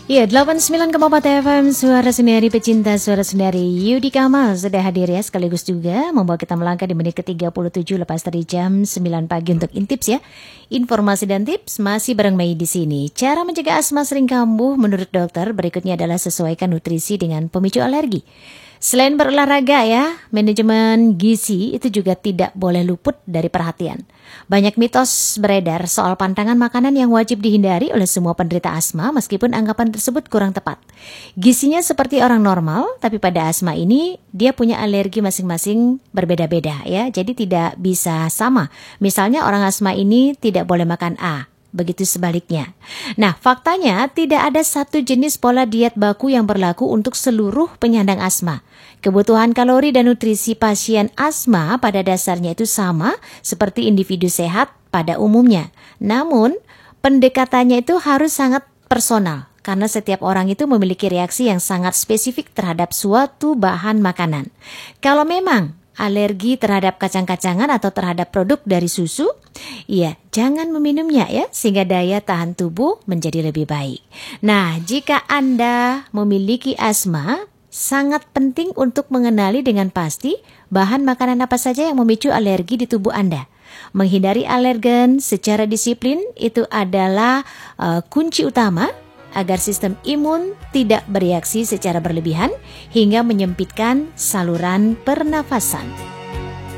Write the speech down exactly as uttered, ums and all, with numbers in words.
Iya, delapan puluh sembilan koma empat F M, suara sendiri pecinta, suara sendiri Yudi Kamal sudah hadir ya, sekaligus juga membawa kita melangkah di menit ke tiga puluh tujuh lepas dari jam sembilan pagi untuk intips ya. Informasi dan tips masih bareng Mei di sini. Cara mencegah asma sering kambuh menurut dokter berikutnya adalah sesuaikan nutrisi dengan pemicu alergi. Selain berolahraga ya, manajemen gizi itu juga tidak boleh luput dari perhatian. Banyak mitos beredar soal pantangan makanan yang wajib dihindari oleh semua penderita asma meskipun anggapan tersebut kurang tepat. Gizinya seperti orang normal, tapi pada asma ini dia punya alergi masing-masing berbeda-beda ya, jadi tidak bisa sama. Misalnya orang asma ini tidak boleh makan A. Begitu sebaliknya. Nah, faktanya tidak ada satu jenis pola diet baku yang berlaku untuk seluruh penyandang asma. Kebutuhan kalori dan nutrisi pasien asma pada dasarnya itu sama seperti individu sehat pada umumnya. Namun, pendekatannya itu harus sangat personal karena setiap orang itu memiliki reaksi yang sangat spesifik terhadap suatu bahan makanan. Kalau memang alergi terhadap kacang-kacangan atau terhadap produk dari susu, ya jangan meminumnya ya, sehingga daya tahan tubuh menjadi lebih baik. Nah, jika Anda memiliki asma, sangat penting untuk mengenali dengan pasti bahan makanan apa saja yang memicu alergi di tubuh Anda. Menghindari alergen secara disiplin itu adalah uh, kunci utama agar sistem imun tidak bereaksi secara berlebihan hingga menyempitkan saluran pernafasan.